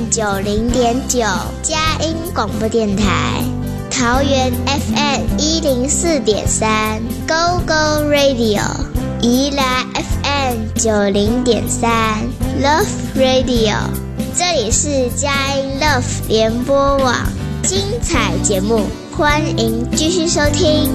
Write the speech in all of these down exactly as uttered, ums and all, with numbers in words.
九零点九，佳音广播电台。桃园 F M 一零四点三 ，Go Go Radio。宜兰 F M 九零点三 ，Love Radio。这里是佳音 Love 联播网，精彩节目，欢迎继续收听。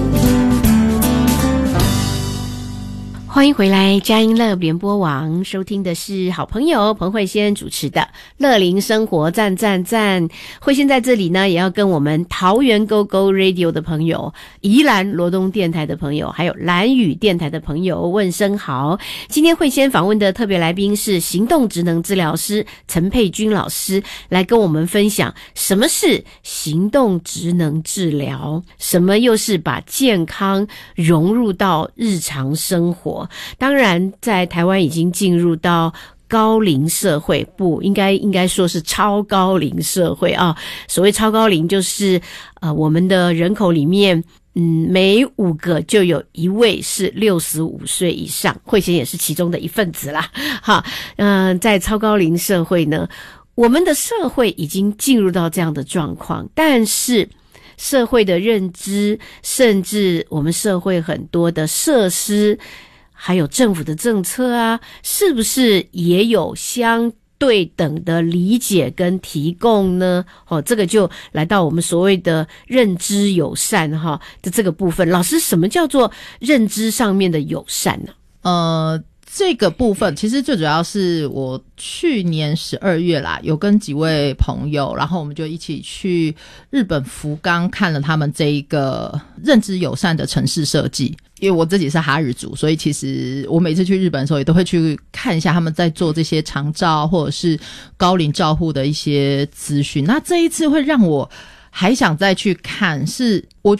欢迎回来，佳音乐联播网，收听的是好朋友彭慧仙主持的乐龄生活赞赞赞。慧仙在这里呢，也要跟我们桃园 Go Go Radio 的朋友、宜兰罗东电台的朋友，还有兰屿电台的朋友问声好。今天慧仙访问的特别来宾是行动职能治疗师陈佩君老师，来跟我们分享什么是行动职能治疗，什么又是把健康融入到日常生活。当然在台湾已经进入到高龄社会，不应该应该说是超高龄社会啊。所谓超高龄就是呃我们的人口里面嗯每五个就有一位是六十五岁以上，慧仙也是其中的一份子啦。哈，嗯、呃、在超高龄社会呢，我们的社会已经进入到这样的状况，但是社会的认知，甚至我们社会很多的设施还有政府的政策啊，是不是也有相对等的理解跟提供呢？哦，这个就来到我们所谓的认知友善哈的这个部分。老师，什么叫做认知上面的友善呢？ 呃，这个部分其实最主要是我去年十二月啦，有跟几位朋友，然后我们就一起去日本福冈看了他们这一个认知友善的城市设计。因为我自己是哈日族，所以其实我每次去日本的时候也都会去看一下他们在做这些长照或者是高龄照护的一些资讯。那这一次会让我还想再去看，是我